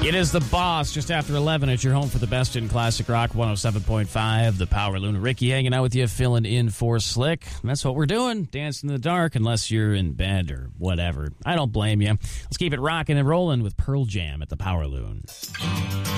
It is The Boss, just after 11 at your home for the best in classic rock, 107.5, The Power Loon. Ricky hanging out with you, filling in for Slick. And that's what we're doing, dancing in the dark, unless you're in bed or whatever. I don't blame you. Let's keep it rocking and rolling with Pearl Jam at The Power Loon.